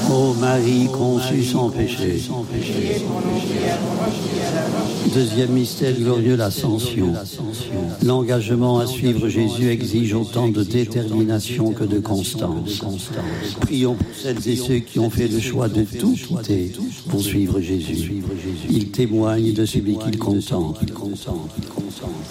Ô Marie conçue sans péché. Deuxième mystère glorieux, l'Ascension. L'engagement à suivre Jésus exige autant de détermination que de constance. Prions pour celles et ceux qui ont fait le choix de tout quitter pour suivre Jésus. Ils témoignent de celui qu'ils contemplent.